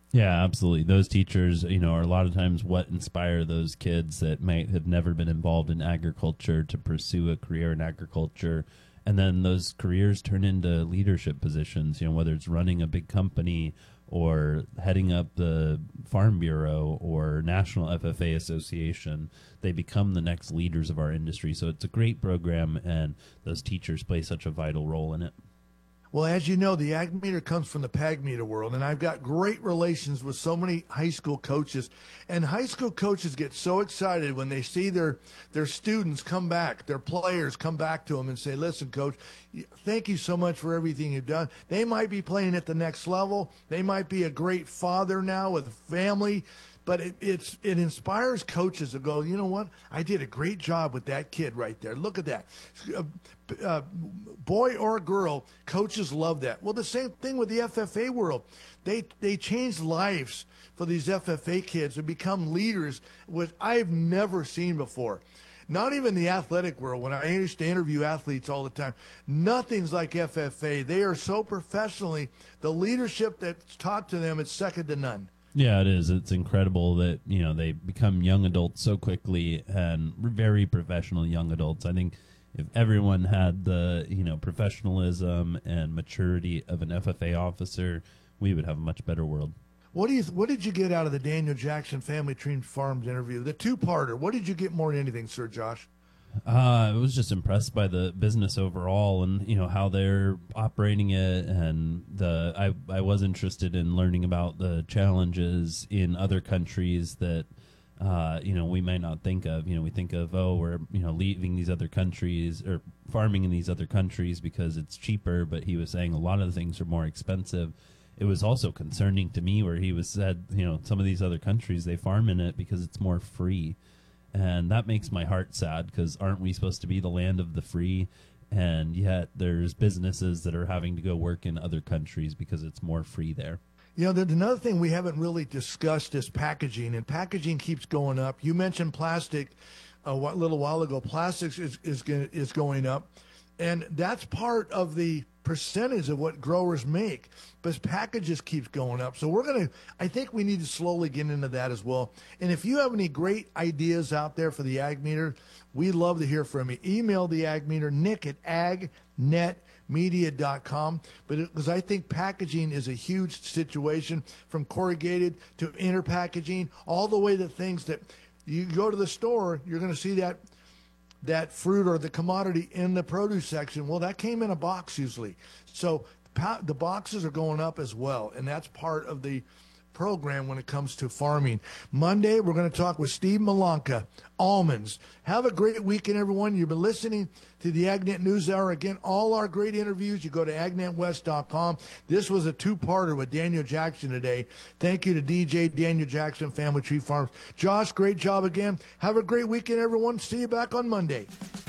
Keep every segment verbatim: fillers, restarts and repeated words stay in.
Yeah, absolutely. Those teachers, you know, are a lot of times what inspire those kids that might have never been involved in agriculture to pursue a career in agriculture. And then those careers turn into leadership positions, you know, whether it's running a big company or heading up the Farm Bureau or National F F A Association. They become the next leaders of our industry. So it's a great program, and those teachers play such a vital role in it. Well, as you know, the Ag Meter comes from the Pag Meter world, and I've got great relations with so many high school coaches. And high school coaches get so excited when they see their their students come back, their players come back to them and say, listen, Coach, thank you so much for everything you've done. They might be playing at the next level. They might be a great father now with a family. But it, it's, it inspires coaches to go, you know what? I did a great job with that kid right there. Look at that. Uh, uh, boy or girl, coaches love that. Well, the same thing with the F F A world. They, they change lives for these F F A kids to become leaders, which I've never seen before. Not even the athletic world. When I used to interview athletes all the time, nothing's like F F A. They are so professionally, the leadership that's taught to them is second to none. Yeah, it is. It's incredible that, you know, they become young adults so quickly, and very professional young adults. I think if everyone had the, you know, professionalism and maturity of an F F A officer, we would have a much better world. What do you? What did you get out of the Daniel Jackson Family Tree Farms interview? The two-parter. What did you get more than anything, Sir Josh? Uh, I was just impressed by the business overall, and you know how they're operating it, and the I I was interested in learning about the challenges in other countries that uh, you know we might not think of. You know, we think of, oh, we're you know leaving these other countries or farming in these other countries because it's cheaper, but he was saying a lot of the things are more expensive. It was also concerning to me where he was said, you know, some of these other countries, they farm in it because it's more free. And that makes my heart sad, because aren't we supposed to be the land of the free? And yet there's businesses that are having to go work in other countries because it's more free there. You know, there's another thing we haven't really discussed is packaging, and packaging keeps going up. You mentioned plastic a little while ago. Plastics is, is, is going up, and that's part of the percentage of what growers make, but packages keeps going up. So we're going to, I think we need to slowly get into that as well. And if you have any great ideas out there for the Ag Meter, we'd love to hear from you. Email the Ag Meter, Nick at ag net media dot com. But because I think packaging is a huge situation, from corrugated to inner packaging, all the way to things that you go to the store, you're going to see that that fruit or the commodity in the produce section. Well, that came in a box usually. So the boxes are going up as well, and that's part of the program when it comes to farming. Monday, we're going to talk with Steve Malanka, almonds. Have a great weekend, everyone. You've been listening to the AgNet News Hour. Again, all our great interviews, you go to ag net west dot com. This was a two-parter with Daniel Jackson today. Thank you to D J Daniel Jackson, Family Tree Farms. Josh, great job again. Have a great weekend, everyone. See you back on Monday.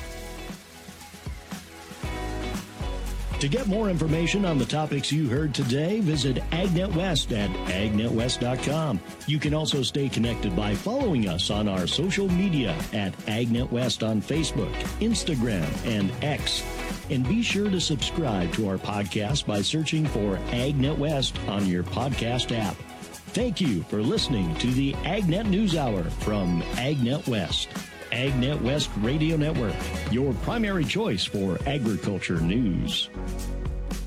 To get more information on the topics you heard today, visit AgNet West at ag net west dot com. You can also stay connected by following us on our social media at AgNet West on Facebook, Instagram, and X. And be sure to subscribe to our podcast by searching for AgNet West on your podcast app. Thank you for listening to the AgNet News Hour from AgNet West. AgNet West Radio Network, your primary choice for agriculture news.